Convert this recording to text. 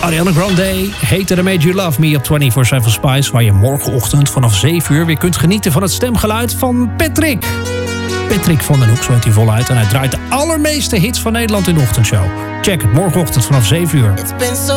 Ariana Grande, Hated I Made You Love Me op 24/7 Spice... waar je morgenochtend vanaf 7 uur weer kunt genieten van het stemgeluid van Patrick. Patrick van den Hoek, zo heet hij voluit. En hij draait de allermeeste hits van Nederland in de ochtendshow. Check het, morgenochtend vanaf 7 uur.